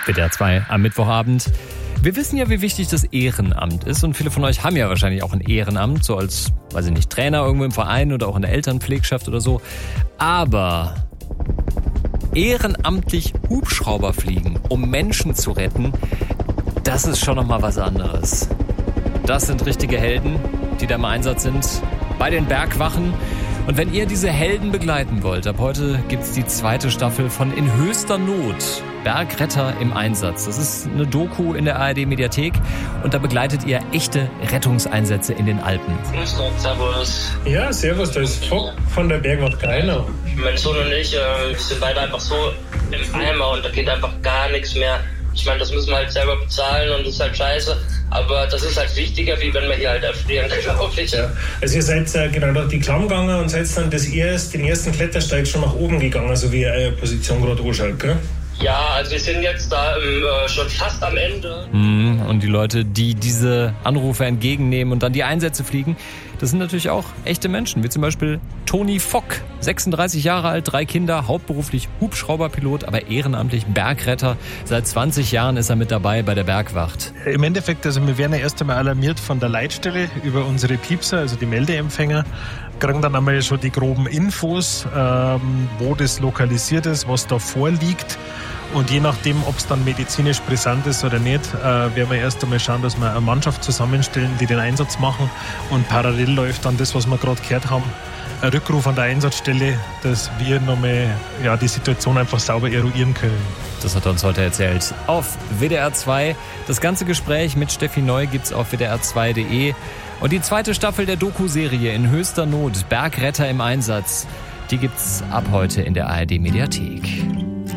WDR 2 am Mittwochabend. Wir wissen ja, wie wichtig das Ehrenamt ist und viele von euch haben ja wahrscheinlich auch ein Ehrenamt, so als, weiß ich nicht, Trainer irgendwo im Verein oder auch in der Elternpflegschaft oder so. Aber ehrenamtlich Hubschrauber fliegen, um Menschen zu retten, das ist schon nochmal was anderes. Das sind richtige Helden, die da im Einsatz sind bei den Bergwachen. Und wenn ihr diese Helden begleiten wollt, ab heute gibt's die 2. Staffel von In höchster Not. Bergretter im Einsatz. Das ist eine Doku in der ARD-Mediathek und da begleitet ihr echte Rettungseinsätze in den Alpen. Grüß Gott, servus. Ja, servus, da ist Fock von der Bergwacht Greiner. Mein Sohn und ich, wir sind beide einfach so im Eimer und da geht einfach gar nichts mehr. Ich meine, das müssen wir halt selber bezahlen und das ist halt scheiße. Aber das ist halt wichtiger, wie wenn wir hier halt erfrieren, glaube ich. Ja. Also ihr seid genau durch die Klamm gegangen und seid dann den ersten Klettersteig schon nach oben gegangen, so wie eure Position gerade anschaut, gell? Ja, also wir sind jetzt da schon fast am Ende. Und die Leute, die diese Anrufe entgegennehmen und dann die Einsätze fliegen, das sind natürlich auch echte Menschen, wie zum Beispiel Toni Fock, 36 Jahre alt, 3 Kinder, hauptberuflich Hubschrauberpilot, aber ehrenamtlich Bergretter. Seit 20 Jahren ist er mit dabei bei der Bergwacht. Im Endeffekt, also wir werden ja erst einmal alarmiert von der Leitstelle über unsere Piepser, also die Meldeempfänger, kriegen dann einmal schon die groben Infos, wo das lokalisiert ist, was da vorliegt. Und je nachdem, ob es dann medizinisch brisant ist oder nicht, werden wir erst einmal schauen, dass wir eine Mannschaft zusammenstellen, die den Einsatz machen. Und parallel läuft dann das, was wir gerade gehört haben, ein Rückruf an der Einsatzstelle, dass wir nochmal die Situation einfach sauber eruieren können. Das hat er uns heute erzählt. Auf WDR 2. Das ganze Gespräch mit Steffi Neu gibt's auf wdr2.de. Und die 2. Staffel der Doku-Serie In höchster Not, Bergretter im Einsatz, die gibt's ab heute in der ARD-Mediathek.